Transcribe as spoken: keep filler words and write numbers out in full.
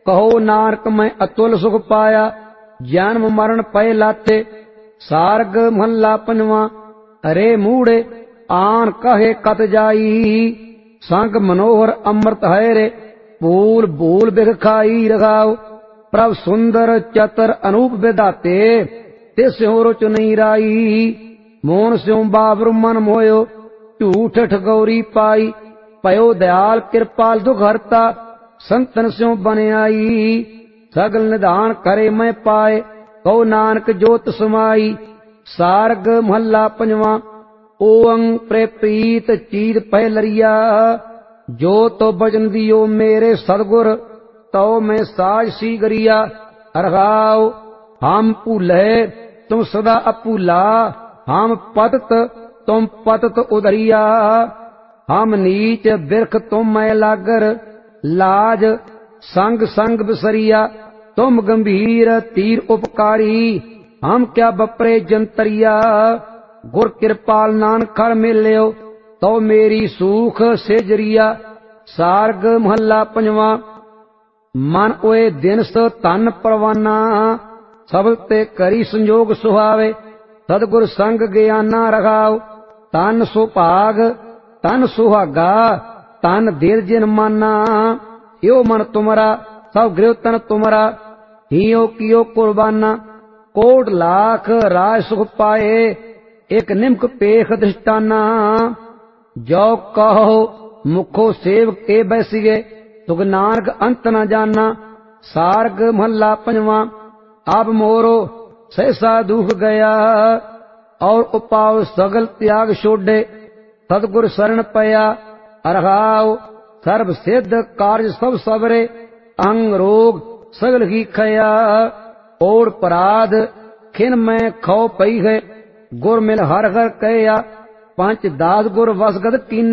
कहो नानक मैं अतुल सुख पाया, जन्म मरण पए लाथे। सारग महला पंजवा। अरे मूढ़े आन कहे कत जाई, संग मनोहर अमृत है रे, भूल भूल बिख खाई रखाओ। प्रभ सुंदर चतर अनूप विधाते, तिस रुच नहीं राई। मोहन स्यों बाबरू मन मोयो, झूठ ठगौरी पाई। पयो दयाल कृपाल दुख हरता, संतन स्यों बन आई। सगल निधान करे मैं पाए, कहो नानक जोत समाई। सारग महला पंजवा। ओंग प्रेप्रीत चीत पह लरिया, जो तो बचन दियो मेरे सदगुर, तो मैं साज सी गरिया। अरगाओ हम भूले तुम सदा अपूला, हम पतत तुम पतत उधरिया। हम नीच बिरख तुम मैं लागर, लाज संग संग बिसरिया। तुम गंभीर तीर उपकारी, हम क्या बपरे जंतरिया। गुर कृपाल नानक खड़ मिल्यो, तो मेरी सूख से जरिया। सारग महला पंजवा। मन ओए दिनस तन परवाना, सबल ते करी संजोग सुहावे। सदगुर संग ज्ञाना रखाओ, तन सुभाग तन सुहागा, तन धीर जिन माना। यो मन तुमरा सब गृह तन तुमरा, हियो कियो कुर्बाना। कोट लाख राज सुख पाए, एक निमक पेख दृष्टाना। जो कहो मुखो सेव के बैसिए, तुग नानक अंत न जाना। सारग महला पंजवा। अब मोरो सहसा दुख गया, और उपाव सगल त्याग छोड़े। सतगुर शरण पया, अरहाओ सर्व सिद्ध कार्य सब सबरे। अंग रोग सगल ही खया, ओर पराध खिन में खो पई है। गुर मिल हर हर कहया, पंच दास गुर वसगत कीना।